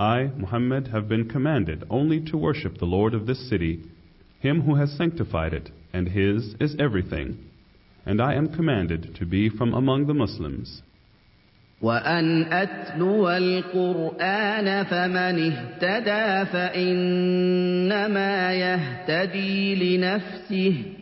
I, Muhammad, have been commanded only to worship the Lord of this city, Him who has sanctified it, and His is everything. And I am commanded to be from among the Muslims. وأن أتلو القرآن فمن اهتدى فإنما يهتدي لنفسه